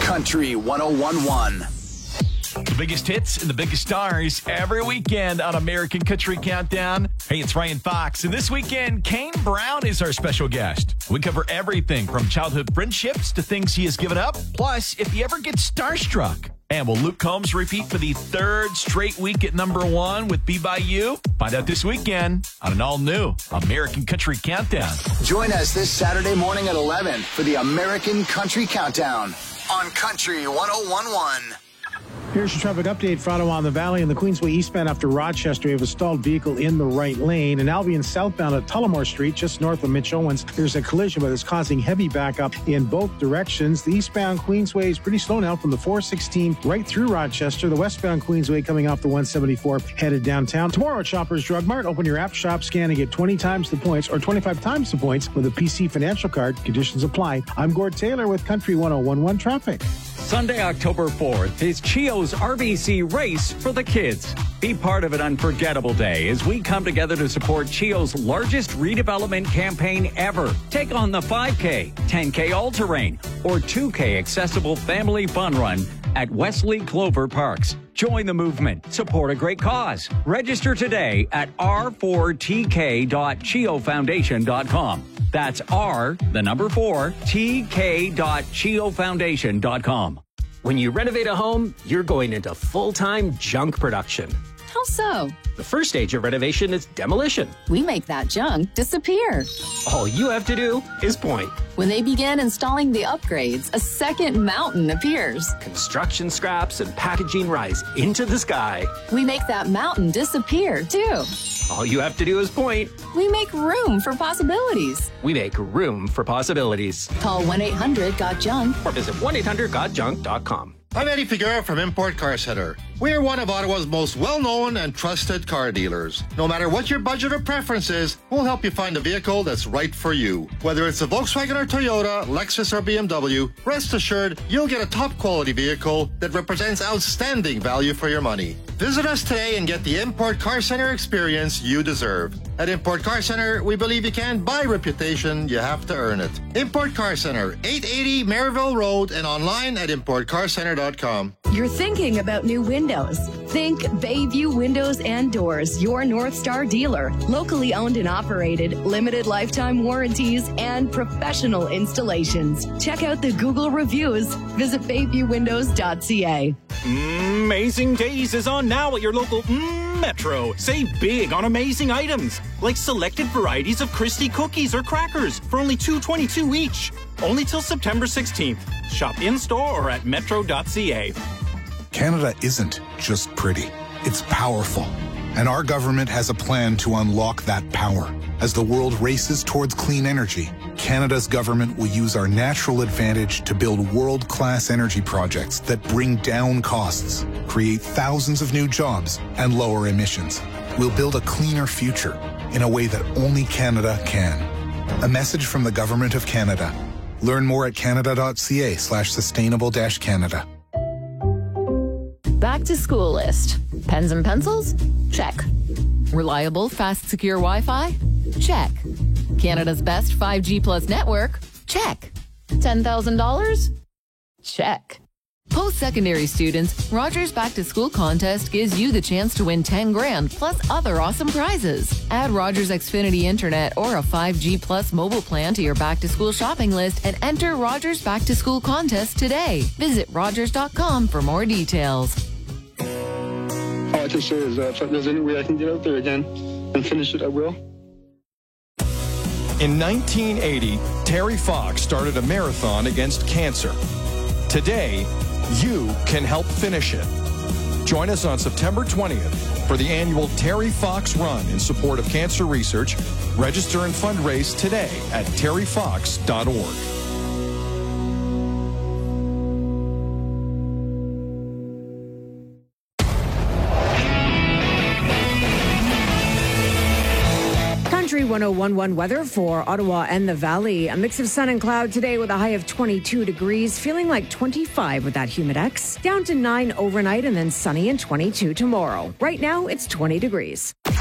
Country 101.1. The biggest hits and the biggest stars every weekend on American Country Countdown. Hey, it's Ryan Fox, and this weekend, Kane Brown is our special guest. We cover everything from childhood friendships to things he has given up, plus if he ever gets starstruck. And will Luke Combs repeat for the third straight week at number one with Be By You? Find out this weekend on an all-new American Country Countdown. Join us this Saturday morning at 11 for the American Country Countdown on Country 101.1. Here's your traffic update for Ottawa and the Valley. In the Queensway eastbound after Rochester, we have a stalled vehicle in the right lane. In Albion southbound at Tullamore Street, just north of Mitch Owens, there's a collision that is causing heavy backup in both directions. The eastbound Queensway is pretty slow now from the 416 right through Rochester. The westbound Queensway coming off the 174 headed downtown. Tomorrow at Shoppers Drug Mart, open your app shop, scan and get 20 times the points or 25 times the points with a PC Financial Card. Conditions apply. I'm Gord Taylor with Country 101.1 Traffic. Sunday, October 4th is Chio's RVC Race for the Kids. Be part of an unforgettable day as we come together to support Chio's largest redevelopment campaign ever. Take on the 5K, 10K all-terrain, or 2K accessible family fun run at Wesley Clover Parks. Join the movement. Support a great cause. Register today at r4tk.chiofoundation.com. That's R, the number 4, tk.chiofoundation.com. When you renovate a home, you're going into full-time junk production. How so? The first stage of renovation is demolition. We make that junk disappear. All you have to do is point. When they begin installing the upgrades, a second mountain appears. Construction scraps and packaging rise into the sky. We make that mountain disappear, too. All you have to do is point. We make room for possibilities. We make room for possibilities. Call 1-800-GOT-JUNK or visit 1-800-GOT-JUNK.com. I'm Eddie Figueroa from Import Car Center. We are one of Ottawa's most well-known and trusted car dealers. No matter what your budget or preference is, we'll help you find a vehicle that's right for you. Whether it's a Volkswagen or Toyota, Lexus or BMW, rest assured you'll get a top-quality vehicle that represents outstanding value for your money. Visit us today and get the Import Car Center experience you deserve. At Import Car Center, we believe you can't buy reputation, you have to earn it. Import Car Center, 880 Maryville Road, and online at importcarcenter.com. You're thinking about new windows. Think Bayview Windows and Doors, your North Star dealer. Locally owned and operated, limited lifetime warranties, and professional installations. Check out the Google reviews. Visit bayviewwindows.ca. Amazing Days is on now at your local Metro. Save big on amazing items, like selected varieties of Christie cookies or crackers for only $2.22 each. Only till September 16th. Shop in-store or at metro.ca. Canada isn't just pretty, it's powerful. And our government has a plan to unlock that power. As the world races towards clean energy, Canada's government will use our natural advantage to build world-class energy projects that bring down costs, create thousands of new jobs, and lower emissions. We'll build a cleaner future in a way that only Canada can. A message from the Government of Canada. Learn more at canada.ca/sustainable-Canada. Back to school list. Pens and pencils? Check. Reliable, fast, secure Wi-Fi? Check. Canada's best 5G plus network? Check. $10,000? Check. Post-secondary students, Rogers Back to School contest gives you the chance to win $10,000 plus other awesome prizes. Add Rogers Xfinity Internet or a 5G plus mobile plan to your Back to School shopping list and enter Rogers Back to School contest today. Visit Rogers.com for more details. All I can say is that if there's any way I can get out there again and finish it, I will. In 1980, Terry Fox started a marathon against cancer. Today, you can help finish it. Join us on September 20th for the annual Terry Fox Run in support of cancer research. Register and fundraise today at terryfox.org. Country 101.1 weather for Ottawa and the Valley. A mix of sun and cloud today with a high of 22 degrees, feeling like 25 with that humidex. Down to 9 overnight and then sunny and 22 tomorrow. Right now, it's 20 degrees.